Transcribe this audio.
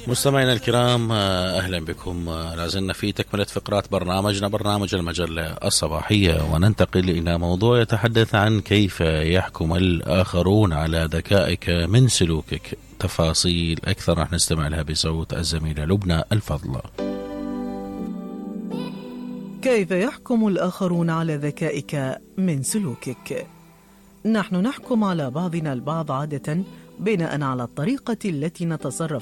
مستمعينا الكرام، أهلا بكم. لازلنا في تكملة فقرات برنامجنا، برنامج المجلة الصباحية، وننتقل إلى موضوع يتحدث عن كيف يحكم الآخرون على ذكائك من سلوكك. تفاصيل أكثر رح نستمع لها بصوت الزميلة لبنى الفضل. كيف يحكم الآخرون على ذكائك من سلوكك؟ نحن نحكم على بعضنا البعض عادة بناء على الطريقة التي نتصرف